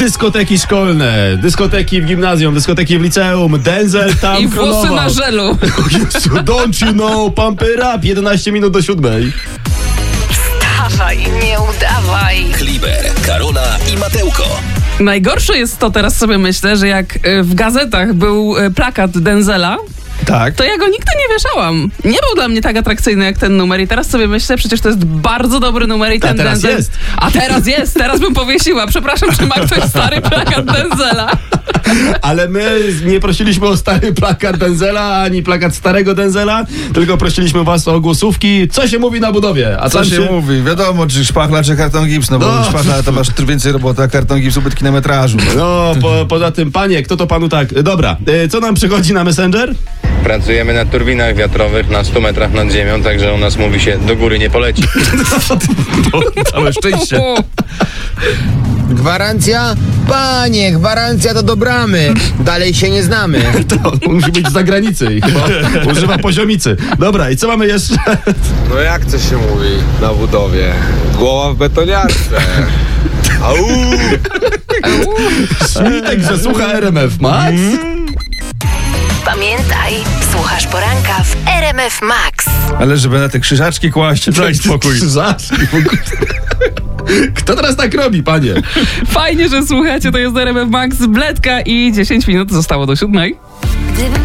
dyskoteki szkolne, dyskoteki w gimnazjum, dyskoteki w liceum, Denzel tam I włosy kronował. na żelu. Jezu, don't you know, pump it up, 11 minut do 7:00. Wstawaj, nie udawaj. Kliber, Karola i Matełko. Najgorsze jest to, teraz sobie myślę, że jak w gazetach był plakat Denzela, Tak. to ja go nigdy nie wieszałam. Nie był dla mnie tak atrakcyjny jak ten numer i teraz sobie myślę, przecież to jest bardzo dobry numer i ten teraz Denzel... jest. A teraz jest, teraz bym powiesiła. Przepraszam, czy ma ktoś stary plakat Denzela? Ale my nie prosiliśmy o stary plakat Denzela, ani plakat starego Denzela, tylko prosiliśmy was o głosówki. Co się mówi na budowie? A Co tam się mówi? Wiadomo, czy szpachla, czy karton gips, no bo No. szpachla to masz więcej roboty, a karton gips ubytki na metrażu. No, poza tym, panie, kto to panu tak... Dobra, co nam przychodzi na Messenger? Pracujemy na turbinach wiatrowych na 100 metrach nad ziemią, także u nas mówi się do góry nie poleci. Całe szczęście. Gwarancja? Panie, gwarancja to do bramy. Dalej się nie znamy. To musi być z zagranicy i chyba używa poziomicy. Dobra, i co mamy jeszcze? No jak to się mówi na budowie? Głowa w betoniarce. Au! Śmitek, że słucha RMF Max? Pamiętaj, słuchasz poranka w RMF Max. Ale żeby na te krzyżaczki kłaść, daj spokój. Krzyżaczki. Kto teraz tak robi, panie? Fajnie, że słuchacie, to jest RMF Max, Bledka i 10 minut zostało do 7:00.